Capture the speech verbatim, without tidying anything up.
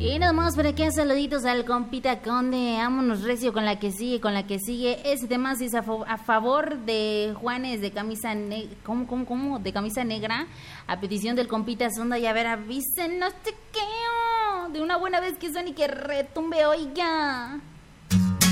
Y nada más por acá, saluditos al compita Conde. Vámonos recio con la que sigue, con la que sigue. Ese tema sí es a, fa- a favor de Juanes de camisa negra. ¿Cómo, cómo, cómo? De camisa negra. A petición del compita Sonda. Y a ver, avísenos, chequeo. De una buena vez que suene y que retumbe, oiga.